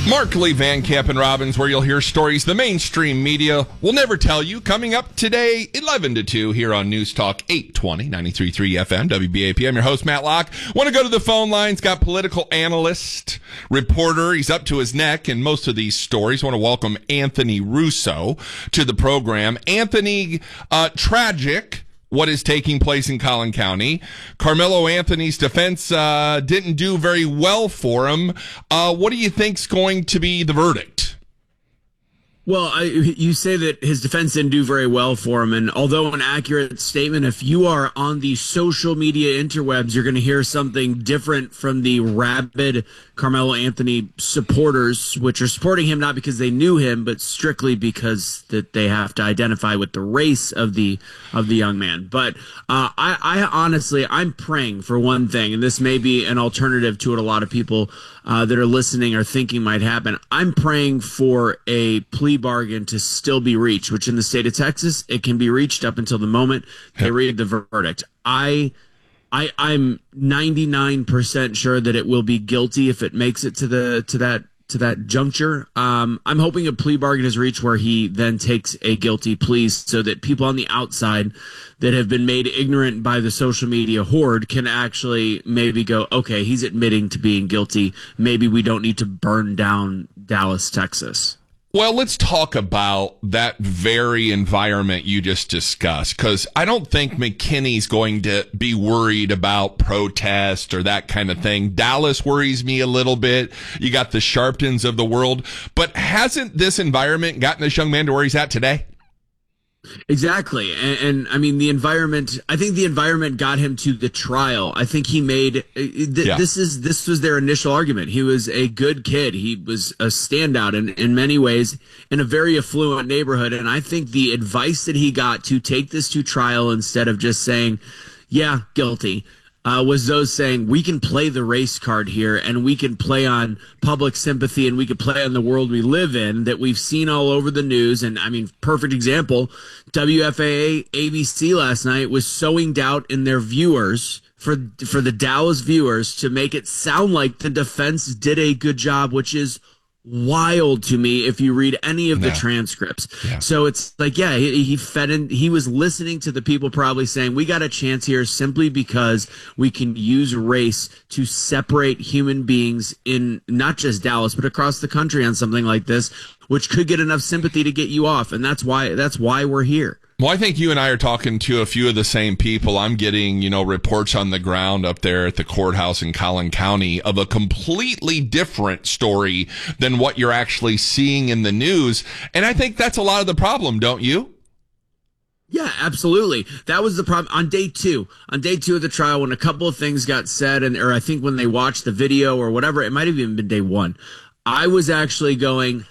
Markley, Van Camp, and Robbins, where you'll hear stories the mainstream media will never tell you. Coming up today, 11 to 2 here on News Talk 820, 93.3 FM, WBAP. I'm your host, Matt Locke. Want to go to the phone lines. Got political analyst, reporter. He's up to his neck in most of these stories. Want to welcome Anthony Russo to the program. Anthony, tragic what is taking place in Collin County. Carmelo Anthony's defense didn't do very well for him. What do you think's going to be the verdict? Well, you say that his defense didn't do very well for him, and although an accurate statement, if you are on the social media interwebs, you're going to hear something different from the rabid Carmelo Anthony supporters, which are supporting him not because they knew him, but strictly because that they have to identify with the race of the young man. But I honestly, I'm praying for one thing, and this may be an alternative to what a lot of people that are listening are thinking might happen. I'm praying for a plea bargain to still be reached, which in the state of Texas, it can be reached up until the moment they read the verdict. I'm 99% sure that it will be guilty if it makes it to that juncture. I'm hoping a plea bargain is reached where he then takes a guilty plea so that people on the outside that have been made ignorant by the social media horde can actually maybe go, okay, he's admitting to being guilty. Maybe we don't need to burn down Dallas, Texas. Well, let's talk about that very environment you just discussed, because I don't think McKinney's going to be worried about protest or that kind of thing. Dallas worries me a little bit. You got the Sharptons of the world. But hasn't this environment gotten this young man to where he's at today? Exactly. And I mean, I think the environment got him to the trial. I think he made, this was their initial argument. He was a good kid. He was a standout in many ways in a very affluent neighborhood. And I think the advice that he got to take this to trial instead of just saying, yeah, guilty, was those saying, we can play the race card here and we can play on public sympathy and we can play on the world we live in that we've seen all over the news. And I mean, perfect example, WFAA ABC last night was sowing doubt in their viewers for the Dallas viewers to make it sound like the defense did a good job, which is wild to me if you read any of the transcripts. Yeah. So it's like, yeah, he was listening to the people probably saying, we got a chance here simply because we can use race to separate human beings in not just Dallas, but across the country on something like this, which could get enough sympathy to get you off. And that's why we're here. Well, I think you and I are talking to a few of the same people. I'm getting, reports on the ground up there at the courthouse in Collin County of a completely different story than what you're actually seeing in the news. And I think that's a lot of the problem, don't you? Yeah, absolutely. That was the problem on day two of the trial when a couple of things got said, or I think when they watched the video or whatever, it might have even been day one. I was actually going,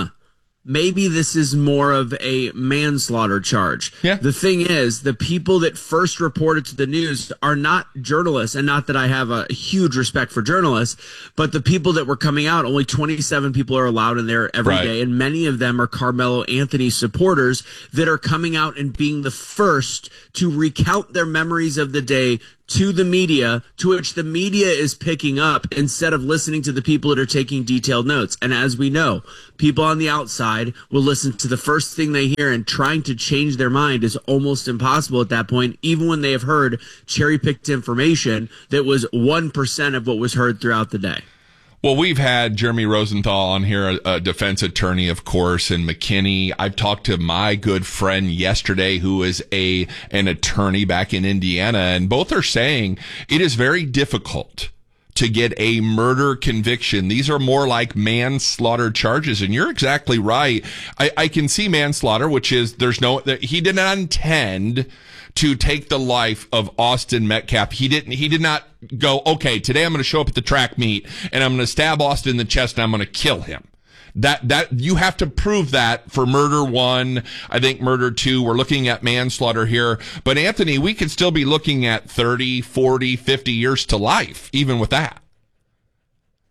maybe this is more of a manslaughter charge. Yeah. The thing is, the people that first reported to the news are not journalists, and not that I have a huge respect for journalists, but the people that were coming out, only 27 people are allowed in there every day, and many of them are Carmelo Anthony supporters that are coming out and being the first to recount their memories of the day to the media, to which the media is picking up instead of listening to the people that are taking detailed notes. And as we know, people on the outside will listen to the first thing they hear, and trying to change their mind is almost impossible at that point, even when they have heard cherry-picked information that was 1% of what was heard throughout the day. Well, we've had Jeremy Rosenthal on here, a defense attorney, of course, and McKinney. I've talked to my good friend yesterday who is an attorney back in Indiana, and both are saying it is very difficult to get a murder conviction. These are more like manslaughter charges, and you're exactly right. I can see manslaughter, which is he did not intend to take the life of Austin Metcalf. He did not go, okay, today I'm going to show up at the track meet and I'm going to stab Austin in the chest and I'm going to kill him. That you have to prove that for murder 1. I think murder 2, we're looking at manslaughter here. But Anthony, we could still be looking at 30, 40, 50 years to life, even with that.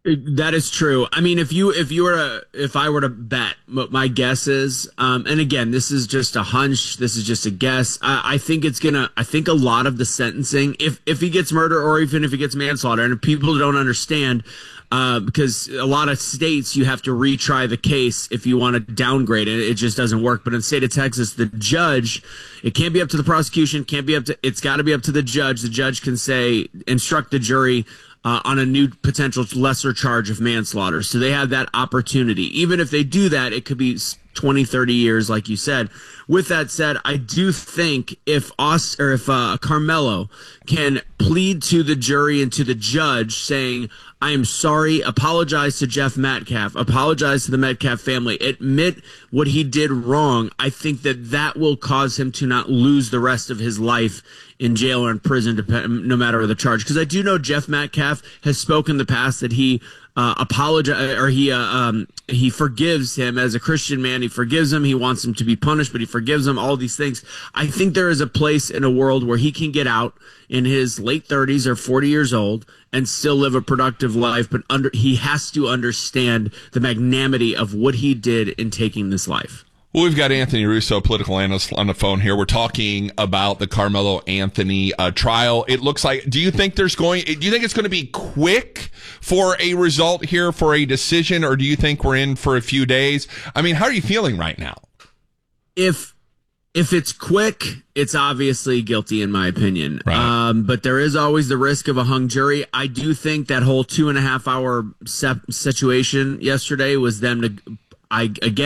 That is true. I mean, if I were to bet, my guess is, and again, this is just a hunch, this is just a guess. I think a lot of the sentencing, if he gets murder or even if he gets manslaughter, and people don't understand, because a lot of states you have to retry the case if you want to downgrade it. It just doesn't work. But in the state of Texas, the judge, it can't be up to the prosecution, it's got to be up to the judge. The judge can instruct the jury on a new potential lesser charge of manslaughter. So they have that opportunity. Even if they do that, it could be 20, 30 years, like you said. With that said, I do think if Carmelo can plead to the jury and to the judge saying, I am sorry, apologize to Jeff Metcalf, apologize to the Metcalf family, admit what he did wrong, I think that will cause him to not lose the rest of his life in jail or in prison, no matter the charge. Because I do know Jeff Metcalf has spoken in the past that he apologize, or he forgives him as a Christian man. He forgives him. He wants him to be punished, but he forgives him. All these things. I think there is a place in a world where he can get out in his late 30s or 40 years old and still live a productive life. But he has to understand the magnanimity of what he did in taking this life. Well, we've got Anthony Russo, political analyst, on the phone here. We're talking about the Carmelo Anthony trial. It looks like, do you think it's going to be quick for a result here, for a decision, or do you think we're in for a few days? I mean, how are you feeling right now? If it's quick, it's obviously guilty in my opinion. Right. But there is always the risk of a hung jury. I do think that whole 2.5 hour situation yesterday was them to, I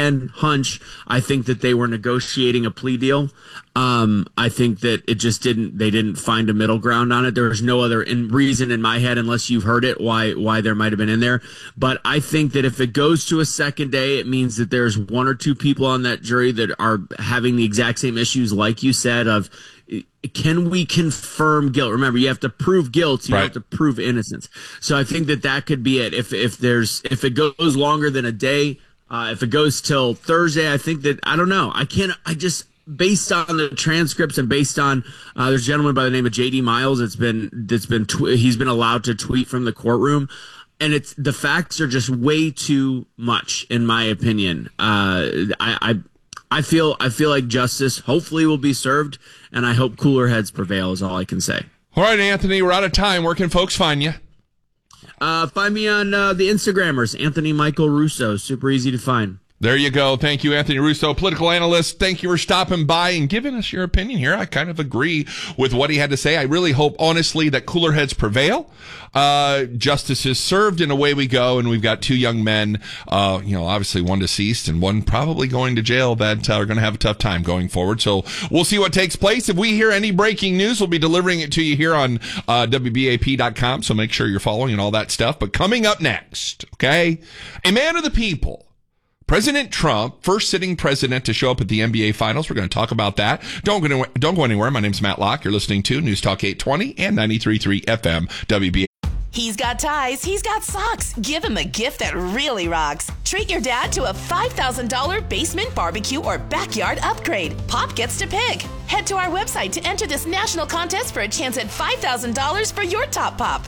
think that they were negotiating a plea deal. I think that they didn't find a middle ground on it. There was no other reason in my head, unless you've heard it, why there might have been in there. But I think that if it goes to a second day, it means that there's one or two people on that jury that are having the exact same issues, like you said, of, can we confirm guilt? Remember, you have to prove guilt. You have to prove innocence. So I think that could be it. If it goes longer than a day, if it goes till Thursday, I think that, I don't know. Based on the transcripts and based on, there's a gentleman by the name of JD Miles he's been allowed to tweet from the courtroom. And the facts are just way too much, in my opinion. I feel like justice hopefully will be served, and I hope cooler heads prevail is all I can say. All right, Anthony, we're out of time. Where can folks find you? Find me on the Instagrammers, Anthony Michael Russo. Super easy to find. There you go. Thank you, Anthony Russo, political analyst. Thank you for stopping by and giving us your opinion here. I kind of agree with what he had to say. I really hope, honestly, that cooler heads prevail. Justice is served, and away we go. And we've got two young men, obviously one deceased and one probably going to jail that are going to have a tough time going forward. So we'll see what takes place. If we hear any breaking news, we'll be delivering it to you here on WBAP.com. So make sure you're following and all that stuff. But coming up next, okay, a man of the people. President Trump, first sitting president to show up at the NBA Finals. We're going to talk about that. Don't go anywhere. My name's Matt Locke. You're listening to News Talk 820 and 93.3 FM WBA. He's got ties. He's got socks. Give him a gift that really rocks. Treat your dad to a $5,000 basement barbecue or backyard upgrade. Pop gets to pick. Head to our website to enter this national contest for a chance at $5,000 for your top pop.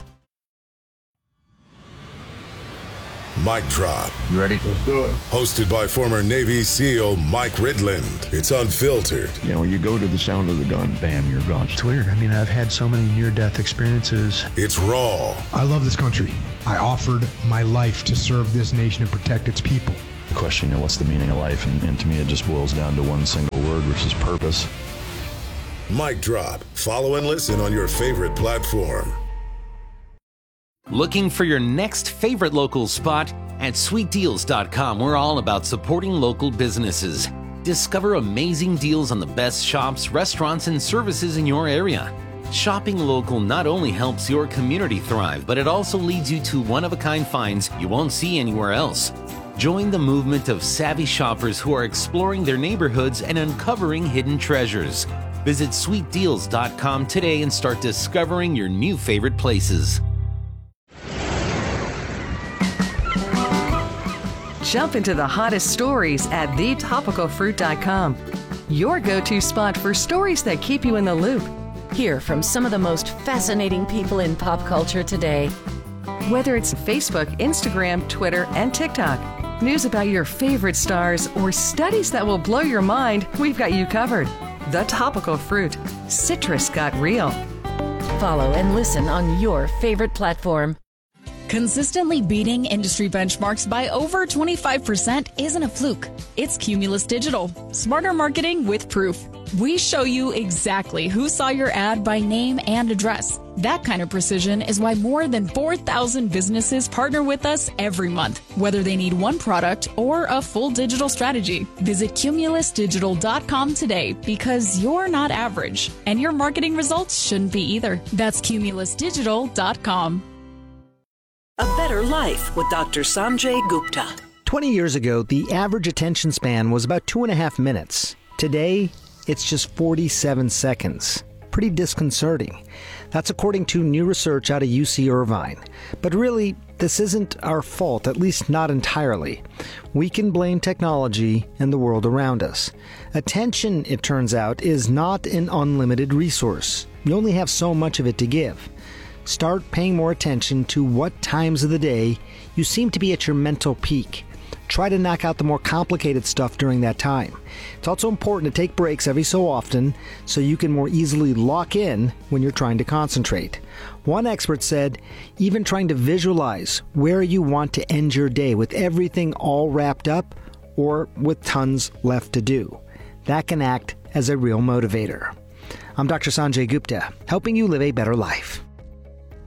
Mic Drop. You ready? Let's do it. Hosted by former Navy SEAL Mike Ridland. It's unfiltered. You know, when you go to the sound of the gun, bam, you're gone. It's weird. I mean, I've had so many near-death experiences. It's raw. I love this country. I offered my life to serve this nation and protect its people. The question, what's the meaning of life? And to me, it just boils down to one single word, which is purpose. Mic Drop. Follow and listen on your favorite platform. Looking for your next favorite local spot? At sweetdeals.com, we're all about supporting local businesses. Discover amazing deals on the best shops, restaurants, and services in your area. Shopping local not only helps your community thrive, but it also leads you to one-of-a-kind finds you won't see anywhere else. Join the movement of savvy shoppers who are exploring their neighborhoods and uncovering hidden treasures. Visit sweetdeals.com today and start discovering your new favorite places. Jump into the hottest stories at thetopicalfruit.com. Your go-to spot for stories that keep you in the loop. Hear from some of the most fascinating people in pop culture today. Whether it's Facebook, Instagram, Twitter, and TikTok, news about your favorite stars, or studies that will blow your mind, we've got you covered. The Topical Fruit. Citrus got real. Follow and listen on your favorite platform. Consistently beating industry benchmarks by over 25% isn't a fluke. It's Cumulus Digital. Smarter marketing with proof. We show you exactly who saw your ad by name and address. That kind of precision is why more than 4,000 businesses partner with us every month, whether they need one product or a full digital strategy. Visit cumulusdigital.com today because you're not average, and your marketing results shouldn't be either. That's cumulusdigital.com. A Better Life with Dr. Sanjay Gupta. 20 years ago, the average attention span was about 2.5 minutes. Today, it's just 47 seconds. Pretty disconcerting. That's according to new research out of UC Irvine. But really, this isn't our fault, at least not entirely. We can blame technology and the world around us. Attention, it turns out, is not an unlimited resource. You only have so much of it to give. Start paying more attention to what times of the day you seem to be at your mental peak. Try to knock out the more complicated stuff during that time. It's also important to take breaks every so often so you can more easily lock in when you're trying to concentrate. One expert said, even trying to visualize where you want to end your day with everything all wrapped up or with tons left to do. That can act as a real motivator. I'm Dr. Sanjay Gupta, helping you live a better life.